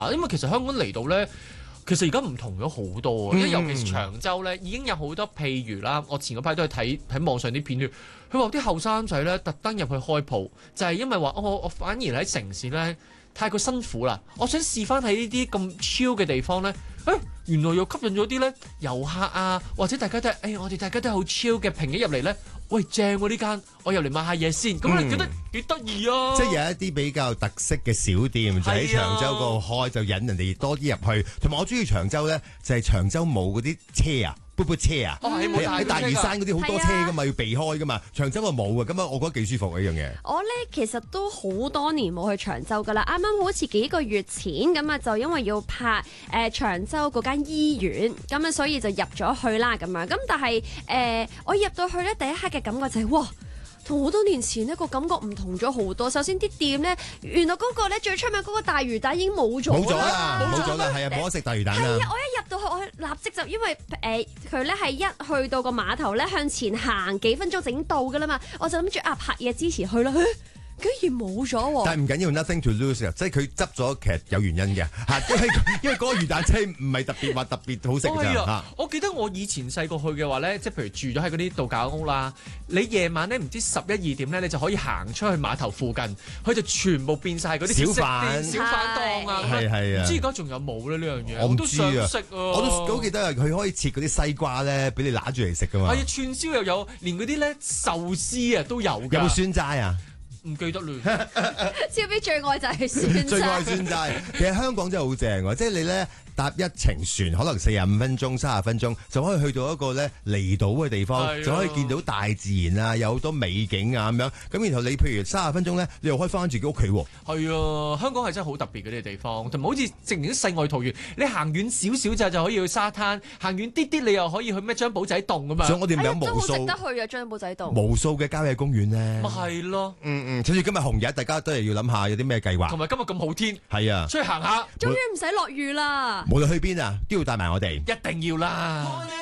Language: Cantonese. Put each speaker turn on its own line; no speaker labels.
因為其實香港嚟到咧。其實而家唔同咗好多，因為尤其是長洲咧，已經有好多譬如啦，我前嗰排都係睇網上啲片段，佢話啲後生仔咧特登入去開鋪，就係因為話我反而喺城市咧太過辛苦啦，我想試翻喺呢啲咁 chill 嘅地方咧，原來又吸引咗啲咧遊客啊，或者大家都係，我哋大家都好 chill 嘅平日入嚟咧。喂，正喎呢間，我入嚟買下嘢先，咁你覺得幾得意啊？
即係有一啲比較特色嘅小店，就喺長洲嗰度開，就引人哋多啲入去。同埋我中意長洲咧，就係長洲冇嗰啲車啊，嘟嘟車啊，喺大嶼山嗰啲好多車噶嘛，要避開噶嘛。長洲啊冇啊，咁啊，我覺得幾舒服啊呢樣嘢。
我咧其實都好多年冇去長洲噶啦，啱啱好似幾個月前咁啊，就因為要拍長洲嗰間醫院，咁啊所以就入咗去啦咁樣。咁但係我入到去咧，第一刻嘅感覺就係哇！同好多年前呢個感覺唔同咗好多。首先啲店咧，原來嗰個咧最出名嗰個大魚蛋已經冇咗啦，
係啊，冇得食大魚蛋啦。
係啊，我一入到去，我立即就因為佢咧係一去到個碼頭咧向前行幾分鐘整到噶啦嘛，我就諗住拍嘢之前去啦。居然冇咗喎！
但係唔緊要 ，nothing to lose 啊！即係佢執咗，其實有原因嘅嚇，因為嗰個魚蛋真係唔係特別好食㗎嚇。
我記得我以前細個去嘅話咧，即係譬如住咗喺嗰啲度假屋啦，你夜晚咧唔知11、2點咧，你就可以行出去碼頭附近，佢就全部變晒嗰啲小販檔啊！
係啊！
唔知而家仲有冇咧呢樣嘢？
我唔知啊！
我
都記得啊！佢可以切嗰啲西瓜咧，俾你揦住嚟食㗎嘛。
係啊，串燒又有，連嗰啲咧壽司啊都有㗎。
有冇酸齋啊？
唔記得嘞。
超 B 最愛就係酸齋。
最愛酸齋。其實香港真係好正喎，即係你咧搭一程船，可能45分鐘、30分鐘就可以去到一個咧離島嘅地方，就可以見到大自然啊，有好多美景啊咁樣。咁然後你譬如30分鐘咧，你又可以翻自己屋企喎。
係啊，香港係真係好特別嗰啲地方，同埋好似正如啲世外桃源。你行遠少少就可以去沙灘，行遠啲你又可以去咩張寶仔洞咁嘛。
所以我哋咪有無數
都好值得去啊！張寶仔洞
無數嘅郊野公園咧。
咪係咯。
趁住今日紅日，大家都係要諗下有啲咩計劃。
同埋今日咁好天，
係啊，
出去行下。
終於唔使落雨啦。
無論去邊啊，都要帶埋我哋。
一定要啦。